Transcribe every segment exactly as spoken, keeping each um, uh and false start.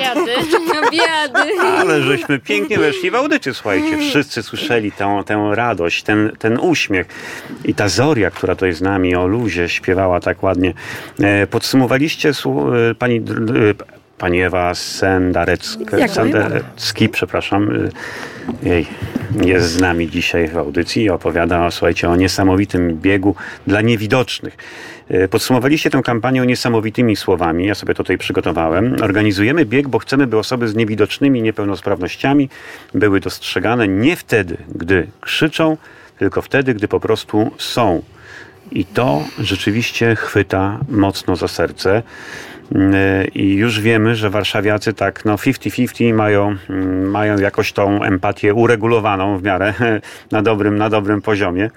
biady, no biady. Ale żeśmy pięknie weszli w audycję, słuchajcie. Wszyscy słyszeli tę, tę radość, ten, ten uśmiech. I ta Zoria, która tutaj z nami o luzie śpiewała tak ładnie. Podsumowaliście, pani... Pani Ewa Sendarecka, Sendarecki, przepraszam, jej, jest z nami dzisiaj w audycji i opowiada, słuchajcie, o niesamowitym biegu dla niewidocznych. Podsumowaliście tę kampanię niesamowitymi słowami, ja sobie to tutaj przygotowałem. Organizujemy bieg, bo chcemy, by osoby z niewidocznymi niepełnosprawnościami były dostrzegane nie wtedy, gdy krzyczą, tylko wtedy, gdy po prostu są. I to rzeczywiście chwyta mocno za serce. I już wiemy, że warszawiacy tak no pięćdziesiąt pięćdziesiąt mają, mają jakoś tą empatię uregulowaną w miarę na dobrym, na dobrym poziomie.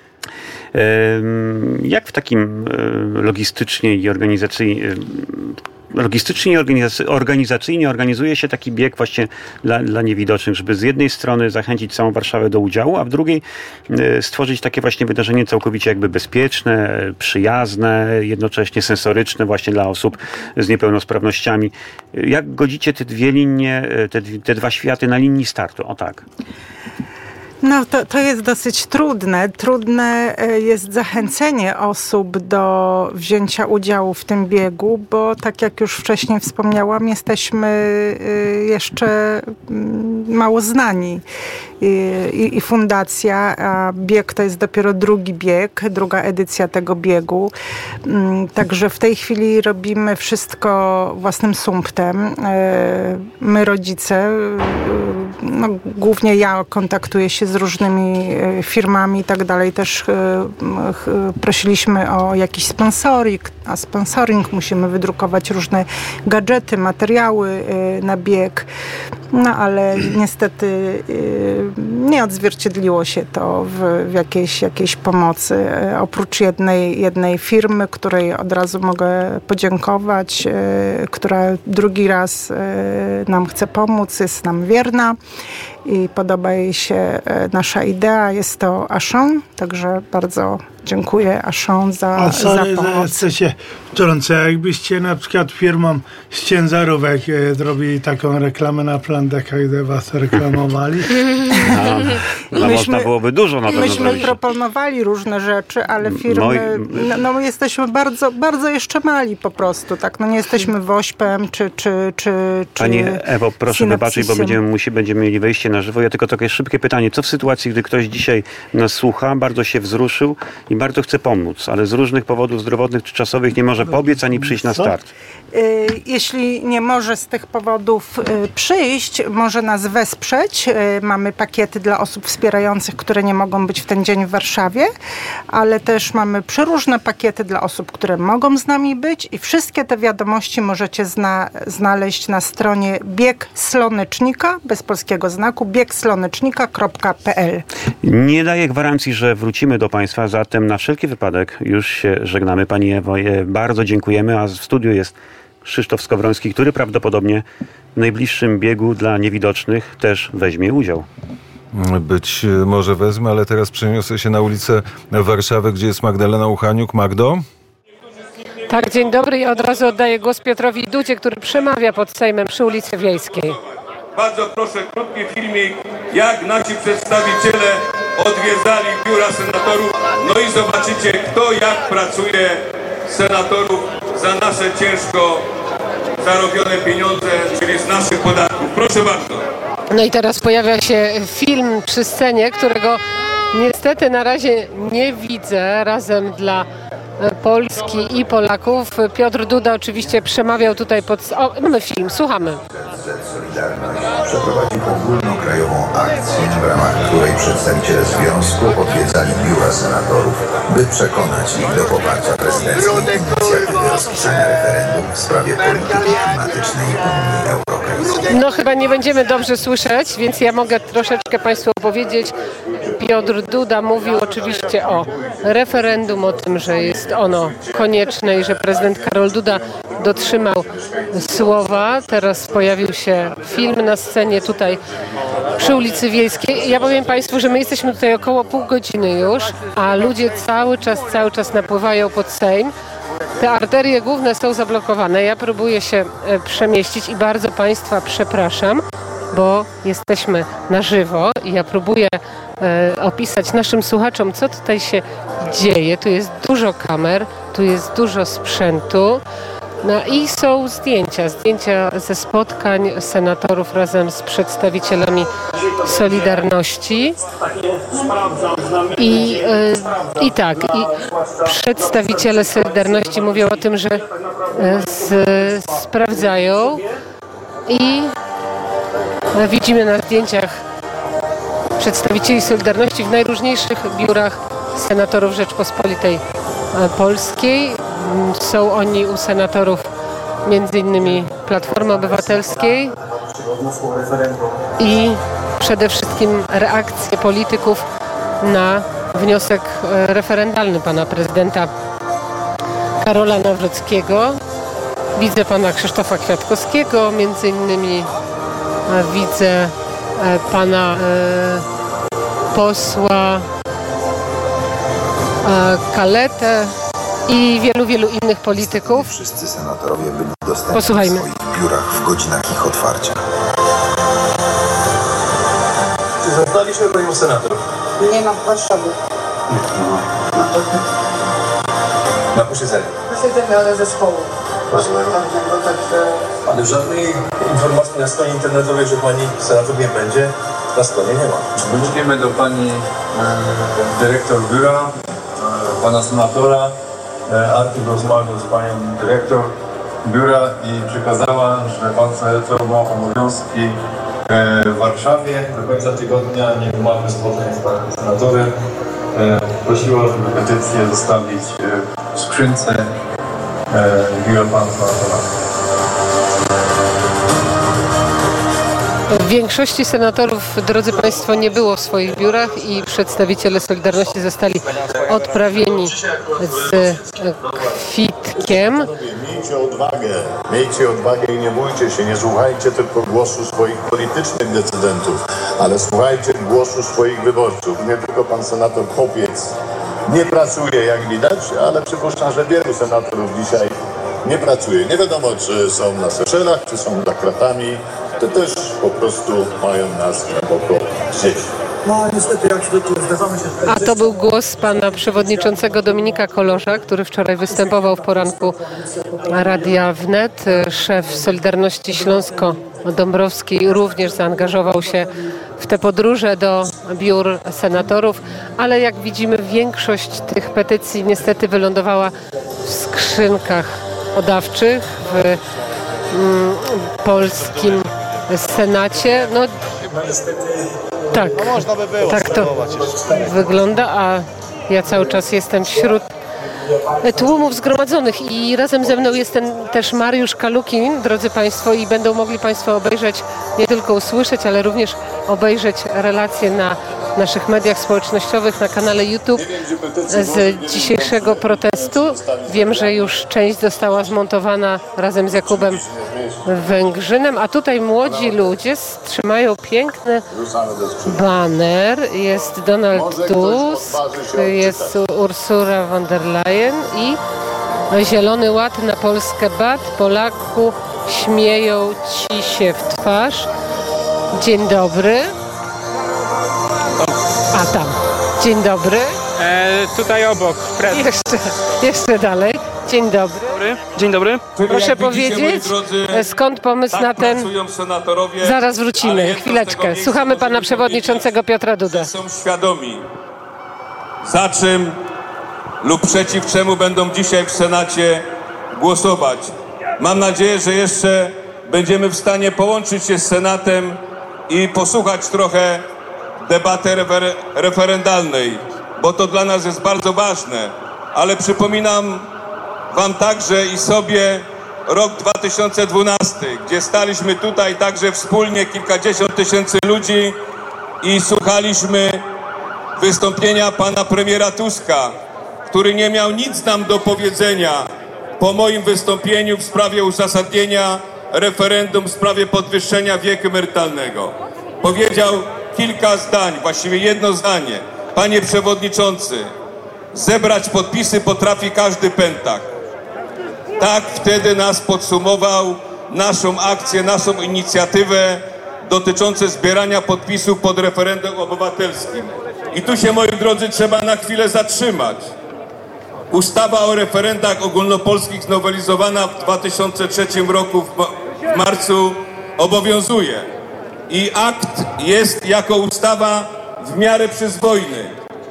Jak w takim logistycznie i organizacyjnie Logistycznie i organizacyjnie organizuje się taki bieg właśnie dla, dla niewidocznych, żeby z jednej strony zachęcić całą Warszawę do udziału, a w drugiej stworzyć takie właśnie wydarzenie całkowicie jakby bezpieczne, przyjazne, jednocześnie sensoryczne właśnie dla osób z niepełnosprawnościami. Jak godzicie te dwie linie, te, te dwa światy na linii startu? O tak. No to, to jest dosyć trudne. Trudne jest zachęcenie osób do wzięcia udziału w tym biegu, bo tak jak już wcześniej wspomniałam, jesteśmy jeszcze mało znani. I, i, i fundacja, a bieg to jest dopiero drugi bieg, druga edycja tego biegu. Także w tej chwili robimy wszystko własnym sumptem. My rodzice, no, głównie ja kontaktuję się z różnymi firmami i tak dalej. Też prosiliśmy o jakiś sponsoring, a sponsoring musimy wydrukować różne gadżety, materiały na bieg. No ale niestety nie odzwierciedliło się to w, w jakiejś, jakiejś pomocy. Oprócz jednej, jednej firmy, której od razu mogę podziękować, która drugi raz nam chce pomóc, jest nam wierna i podoba jej się nasza idea. Jest to Auchan, także bardzo dziękuję Auchan za, A sorry, za pomoc. że się wtrącę. Jakbyście na przykład firmom z ciężarówek e, zrobili taką reklamę na plandekach, gdy was reklamowali? No, no Myśmy, można byłoby dużo na pewno Myśmy zrobić. proponowali różne rzeczy, ale firmy, no, no jesteśmy bardzo, bardzo jeszcze mali po prostu, tak? No nie jesteśmy wośpem, czy, czy, czy, czy Pani Ewo, proszę wybaczyć, bo będziemy, musi, będziemy mieli wejście na żywo. Ja tylko takie szybkie pytanie. Co w sytuacji, gdy ktoś dzisiaj nas słucha, bardzo się wzruszył i bardzo chce pomóc, ale z różnych powodów zdrowotnych czy czasowych nie może pobiec ani przyjść na start? Jeśli nie może z tych powodów przyjść, może nas wesprzeć. Mamy pakiety dla osób wspierających, które nie mogą być w ten dzień w Warszawie, ale też mamy przeróżne pakiety dla osób, które mogą z nami być i wszystkie te wiadomości możecie zna- znaleźć na stronie bieg slonecznika, bez polskiego znaku, bieg slonecznika kropka p l. Nie daję gwarancji, że wrócimy do Państwa, zatem na wszelki wypadek już się żegnamy. Pani Ewo, bardzo dziękujemy, a w studiu jest Krzysztof Skowroński, który prawdopodobnie w najbliższym biegu dla niewidocznych też weźmie udział. Być może wezmę, ale teraz przeniosę się na ulicę Warszawy, gdzie jest Magdalena Uchaniuk. Magdo? Tak, dzień dobry. Ja od razu oddaję głos Piotrowi Dudzie, który przemawia pod Sejmem przy ulicy Wiejskiej. Bardzo proszę, krótki filmik, jak nasi przedstawiciele odwiedzali biura senatorów. No i zobaczycie, kto jak pracuje z senatorów za nasze ciężko zarobione pieniądze, czyli z naszych podatków. Proszę bardzo. No i teraz pojawia się film przy scenie, którego niestety na razie nie widzę, razem dla Polski i Polaków. Piotr Duda oczywiście przemawiał tutaj pod... O, mamy film, słuchamy. Solidarność przeprowadził ogólnokrajową akcję, w ramach której przedstawiciele związku odwiedzali biura senatorów, by przekonać ich do poparcia prezydenckiej inicjatywy rozpisania referendum w sprawie polityki klimatycznej Unii Europejskiej. No chyba nie będziemy dobrze słyszeć, więc ja mogę troszeczkę Państwu opowiedzieć. Piotr Duda mówił oczywiście o referendum, o tym, że jest ono konieczne i że prezydent Karol Duda dotrzymał słowa. Teraz pojawił się film na scenie tutaj przy ulicy Wiejskiej. Ja powiem Państwu, że my jesteśmy tutaj około pół godziny już, a ludzie cały czas, cały czas napływają pod Sejm. te arterie główne są zablokowane. Ja próbuję się przemieścić i bardzo Państwa przepraszam, bo jesteśmy na żywo i ja próbuję e, opisać naszym słuchaczom, co tutaj się dzieje. Tu jest dużo kamer, tu jest dużo sprzętu. No i są zdjęcia, zdjęcia ze spotkań senatorów razem z przedstawicielami Solidarności. I, e, i tak, i przedstawiciele Solidarności mówią o tym, że e, z, sprawdzają i widzimy na zdjęciach przedstawicieli Solidarności w najróżniejszych biurach senatorów Rzeczpospolitej Polskiej. Są oni u senatorów między innymi Platformy Obywatelskiej i przede wszystkim reakcje polityków na wniosek referendalny pana prezydenta Karola Nawrockiego. Widzę pana Krzysztofa Kwiatkowskiego, między innymi widzę pana posła Kaletę i wielu, wielu innych polityków. Wszyscy senatorowie byli dostępni Posłuchajmy. w swoich biurach w godzinach ich otwarcia. Czy zaznaliśmy panią senator? Nie ma w Warszawie. Na posiedzeniu. Posiedzenie, ale ze szkoły. Rozumiem. Ale żadnej informacji na stronie internetowej, że pani senator nie będzie, na stronie nie ma. Wrócimy do pani e, dyrektor biura, e, pana senatora. E, Artur rozmawiał z panią dyrektor biura i przekazała, że pan senator ma obowiązki e, w Warszawie. Do końca tygodnia nie mamy spotkań z panem senatorem. E, prosiła, żeby petycję zostawić e, w skrzynce e, biura pana senatora. W większości senatorów, drodzy Państwo, nie było w swoich biurach i przedstawiciele Solidarności zostali odprawieni z kwitkiem. Miejcie odwagę, miejcie odwagę i nie bójcie się, nie słuchajcie tylko głosu swoich politycznych decydentów, ale słuchajcie głosu swoich wyborców. Nie tylko pan senator Popiec nie pracuje, jak widać, ale przypuszczam, że wielu senatorów dzisiaj nie pracuje. Nie wiadomo, czy są na Seszelach, czy są za kratami. Te też po prostu mają nas głęboko gdzieś. No niestety, jak zgadzamy się... A to był głos pana przewodniczącego Dominika Kolorza, który wczoraj występował w poranku Radia Wnet. Szef Solidarności Śląsko-Dąbrowskiej również zaangażował się w te podróże do biur senatorów, ale jak widzimy, większość tych petycji niestety wylądowała w skrzynkach podawczych w mm, polskim Senacie. No tak, tak to wygląda, a ja cały czas jestem wśród tłumów zgromadzonych i razem ze mną jest ten też Mariusz Kalukin, drodzy Państwo, i będą mogli Państwo obejrzeć, nie tylko usłyszeć, ale również obejrzeć relacje na naszych mediach społecznościowych, na kanale YouTube z dzisiejszego protestu. Wiem, że już część została zmontowana razem z Jakubem Węgrzynem, a tutaj młodzi ludzie trzymają piękny baner. Jest Donald Tusk, jest Ursula von der Leyen i Zielony Ład na Polskę bat. Polaku śmieją ci się w twarz. Dzień dobry. A tam. Dzień dobry. E, tutaj obok. Fred. Jeszcze, jeszcze dalej. Dzień dobry. Dzień dobry. Proszę powiedzieć, skąd pomysł na ten... Zaraz wrócimy. Chwileczkę. Słuchamy pana przewodniczącego Piotra Dudę. Są świadomi, za czym lub przeciw czemu będą dzisiaj w Senacie głosować. Mam nadzieję, że jeszcze będziemy w stanie połączyć się z Senatem i posłuchać trochę debaty refer- referendalnej, bo to dla nas jest bardzo ważne. Ale przypominam wam także i sobie rok dwa tysiące dwunasty, gdzie staliśmy tutaj także wspólnie, kilkadziesiąt tysięcy ludzi, i słuchaliśmy wystąpienia pana premiera Tuska, który nie miał nic nam do powiedzenia po moim wystąpieniu w sprawie uzasadnienia referendum w sprawie podwyższenia wieku emerytalnego. Powiedział kilka zdań, właściwie jedno zdanie. Panie przewodniczący, zebrać podpisy potrafi każdy pętak. Tak wtedy nas podsumował naszą akcję, naszą inicjatywę dotyczącą zbierania podpisów pod referendum obywatelskim. I tu się, moi drodzy, trzeba na chwilę zatrzymać. Ustawa o referendach ogólnopolskich znowelizowana w dwa tysiące trzecim roku w marcu obowiązuje. I akt jest jako ustawa w miarę przyzwoity.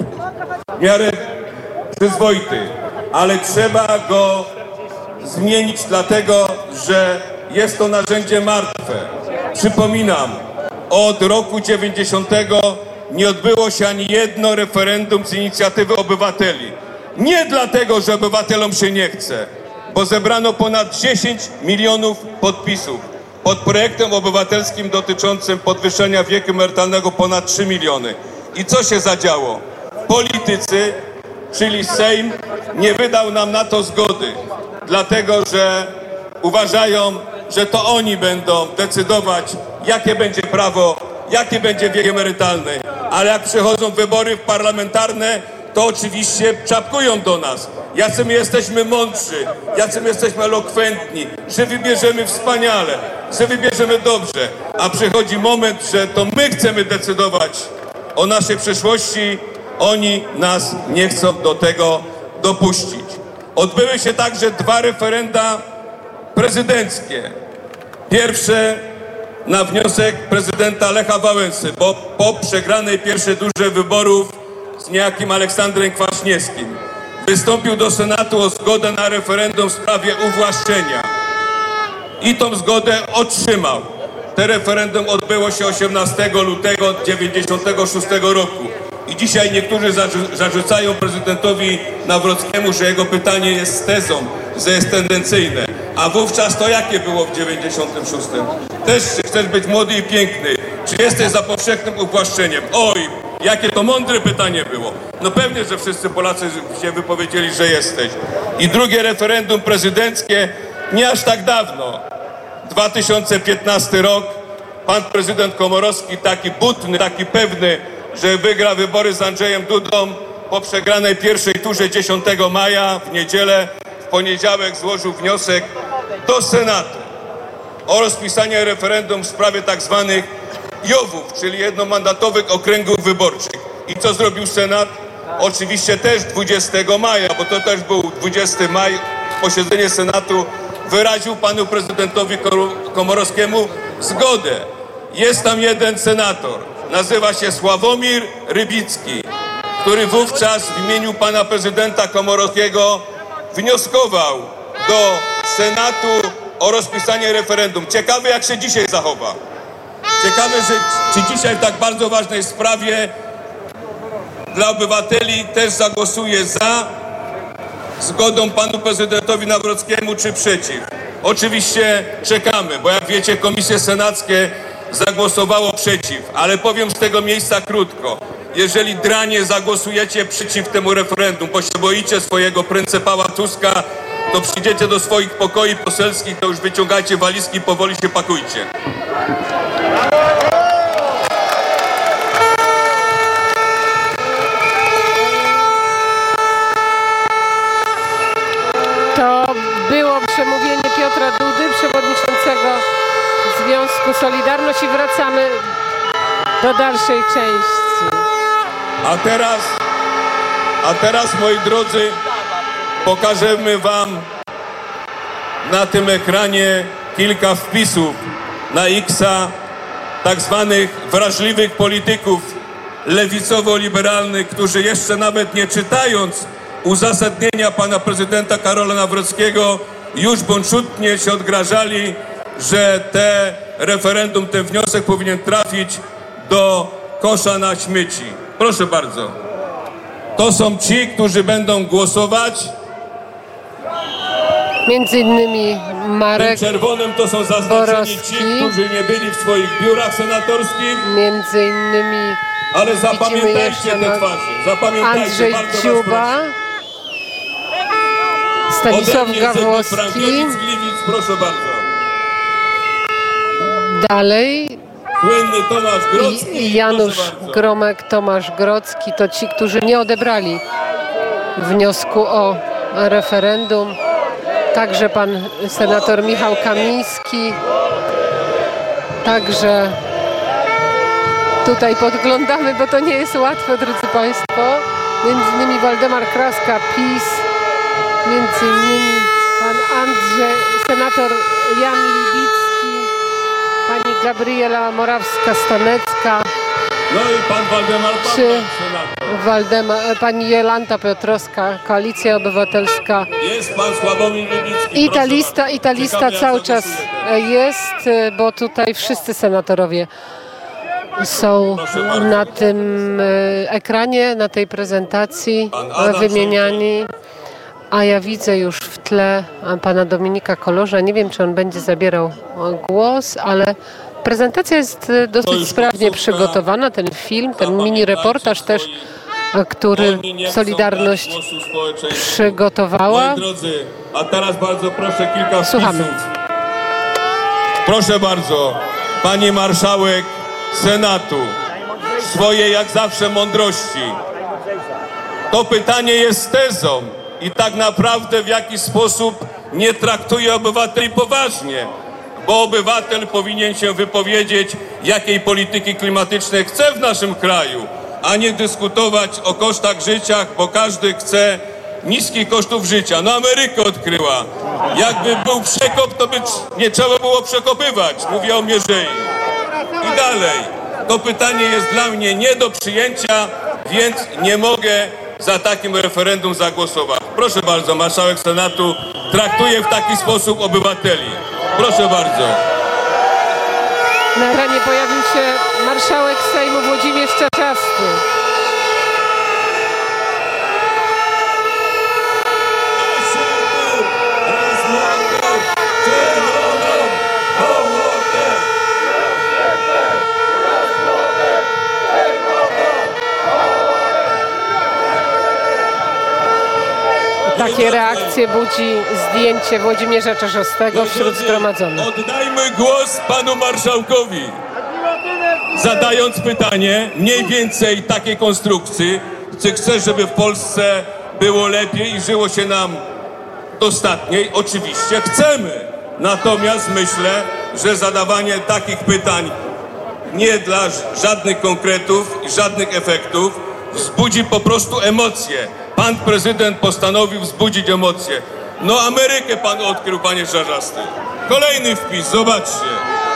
W miarę przyzwoity. Ale trzeba go zmienić dlatego, że jest to narzędzie martwe. Przypominam, od roku dziewięćdziesiątego nie odbyło się ani jedno referendum z inicjatywy obywateli. Nie dlatego, że obywatelom się nie chce, bo zebrano ponad dziesięć milionów podpisów pod projektem obywatelskim dotyczącym podwyższenia wieku emerytalnego ponad trzy miliony. I co się zadziało? Politycy, czyli Sejm, nie wydał nam na to zgody, dlatego że uważają, że to oni będą decydować, jakie będzie prawo, jaki będzie wiek emerytalny. Ale jak przychodzą wybory parlamentarne, to oczywiście czapkują do nas. Jacy my jesteśmy mądrzy, jacy my jesteśmy elokwentni, że wybierzemy wspaniale, że wybierzemy dobrze. A przychodzi moment, że to my chcemy decydować o naszej przyszłości, oni nas nie chcą do tego dopuścić. Odbyły się także dwa referenda prezydenckie. Pierwsze na wniosek prezydenta Lecha Wałęsy, bo po przegranej pierwszej turze wyborów z niejakim Aleksandrem Kwaśniewskim wystąpił do Senatu o zgodę na referendum w sprawie uwłaszczenia i tą zgodę otrzymał. To referendum odbyło się osiemnastego lutego dziewięćdziesiątego szóstego roku. I dzisiaj niektórzy zarzucają prezydentowi Nawrockiemu, że jego pytanie jest tezą, że jest tendencyjne. A wówczas to jakie było w dziewięćdziesiątym szóstym? Też chcesz być młody i piękny. Czy jesteś za powszechnym uwłaszczeniem? Oj, jakie to mądre pytanie było. No pewnie, że wszyscy Polacy się wypowiedzieli, że jesteś. I drugie referendum prezydenckie nie aż tak dawno. dwa tysiące piętnasty rok. Pan prezydent Komorowski, taki butny, taki pewny, że wygra wybory z Andrzejem Dudą, po przegranej pierwszej turze dziesiątego maja w niedzielę, w poniedziałek złożył wniosek do Senatu o rozpisanie referendum w sprawie tak zwanych jowów, czyli jednomandatowych okręgów wyborczych. I co zrobił Senat? Oczywiście też dwudziestego maja, bo to też był dwudziesty maj, posiedzenie Senatu, wyraził panu prezydentowi Komorowskiemu zgodę. Jest tam jeden senator, nazywa się Sławomir Rybicki, który wówczas w imieniu pana prezydenta Komorowskiego wnioskował do Senatu o rozpisanie referendum. Ciekawe, jak się dzisiaj zachowa. Ciekawe, że, czy dzisiaj w tak bardzo ważnej sprawie dla obywateli też zagłosuje za zgodą panu prezydentowi Nawrockiemu, czy przeciw. Oczywiście czekamy, bo jak wiecie, komisje senackie zagłosowało przeciw, ale powiem z tego miejsca krótko. Jeżeli dranie zagłosujecie przeciw temu referendum, bo się boicie swojego pryncypała Tuska, to przyjdziecie do swoich pokoi poselskich, to już wyciągajcie walizki, powoli się pakujcie. To było przemówienie Piotra Dudy, przewodniczącego Związku Solidarność, i wracamy do dalszej części. A teraz, a teraz, moi drodzy, pokażemy wam na tym ekranie kilka wpisów na X-a tak zwanych wrażliwych polityków lewicowo-liberalnych, którzy jeszcze nawet nie czytając uzasadnienia pana prezydenta Karola Nawrockiego już buńczutnie się odgrażali, że te referendum, ten wniosek powinien trafić do kosza na śmieci. Proszę bardzo. To są ci, którzy będą głosować. Między innymi Marek Tym czerwonym to są zaznaczeni Borowski, ci, którzy nie byli w swoich biurach senatorskich. Między innymi Ale zapamiętajcie te twarze. Zapamiętajcie, Andrzej bardzo Dziuba, Stanisław Gawłowski. Proszę bardzo. Dalej Słynny Tomasz Grodzki. I Janusz Gromek, Tomasz Grodzki to ci, którzy nie odebrali wniosku o referendum. także pan senator Michał Kamiński. Także tutaj podglądamy, bo to nie jest łatwe, drodzy państwo. Między innymi Waldemar Kraska, PiS, między innymi pan Andrzej, senator Jan Libicki, pani Gabriela Morawska-Stanecka, No i pan Waldemar czy senator. Waldemar, pani Jolanta Piotrowska, Koalicja Obywatelska. Jest pan Sławomir Libicki. I ta lista, i ta lista cały czas jest, bo tutaj wszyscy senatorowie są na tym ekranie, na tej prezentacji wymieniani. A ja widzę już w tle pana Dominika Kolorza. Nie wiem, czy on będzie zabierał głos, ale prezentacja jest dosyć sprawnie przygotowana. Ten film, ten mini reportaż też, który Solidarność przygotowała. Moi drodzy, a teraz bardzo proszę kilka Słuchamy. wpisów. Proszę bardzo, pani marszałek Senatu, swojej jak zawsze mądrości. To pytanie jest tezą i tak naprawdę w jakiś sposób nie traktuje obywateli poważnie, bo obywatel powinien się wypowiedzieć, jakiej polityki klimatycznej chce w naszym kraju, a nie dyskutować o kosztach życia, bo każdy chce niskich kosztów życia. No Amerykę odkryła. Jakby był przekop, to by nie trzeba było przekopywać. Mówię o Mierzei. I dalej. To pytanie jest dla mnie nie do przyjęcia, więc nie mogę za takim referendum zagłosować. Proszę bardzo, marszałek Senatu traktuje w taki sposób obywateli. Proszę bardzo. Na ekranie pojawił się marszałek Sejmu Włodzimierz Czarzasty. Takie reakcje budzi zdjęcie Włodzimierza Czarzastego wśród zgromadzonych. Oddajmy głos panu marszałkowi. Zadając pytanie mniej więcej takiej konstrukcji, czy chcesz, żeby w Polsce było lepiej i żyło się nam dostatniej? Oczywiście chcemy. Natomiast myślę, że zadawanie takich pytań nie dla żadnych konkretów i żadnych efektów wzbudzi po prostu emocje. Pan prezydent postanowił wzbudzić emocje. No Amerykę pan odkrył, panie Czarzasty. Kolejny wpis, zobaczcie.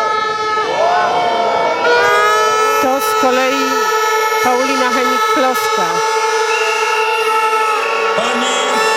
To z kolei Paulina Henik-Kloska. Pani...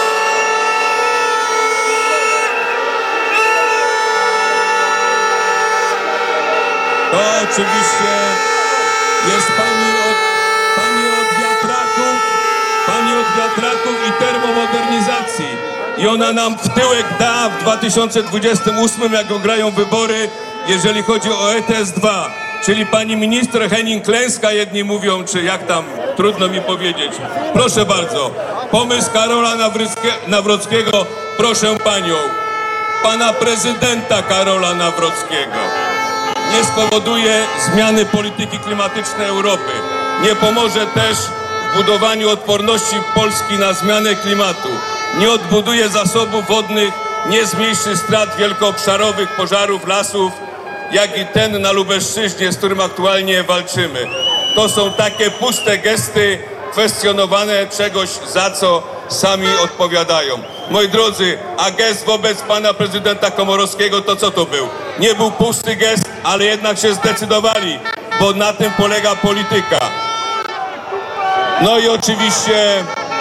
To oczywiście jest pani od, pani od wiatraków, pani od wiatraków i termomodernizacji. I ona nam w tyłek da w dwa tysiące dwudziestym ósmym, jak ograją wybory, jeżeli chodzi o E T S dwa. Czyli pani minister Henning-Klęska, jedni mówią, czy jak tam, trudno mi powiedzieć. Proszę bardzo, pomysł Karola Nawrockiego, proszę panią, pana prezydenta Karola Nawrockiego. Nie spowoduje zmiany polityki klimatycznej Europy. Nie pomoże też w budowaniu odporności Polski na zmianę klimatu. Nie odbuduje zasobów wodnych, nie zmniejszy strat wielkoobszarowych pożarów lasów, jak i ten na Lubelszczyźnie, z którym aktualnie walczymy. To są takie puste gesty, kwestionowane czegoś, za co sami odpowiadają. Moi drodzy, a gest wobec pana prezydenta Komorowskiego to co to był? Nie był pusty gest, ale jednak się zdecydowali, bo na tym polega polityka. No i oczywiście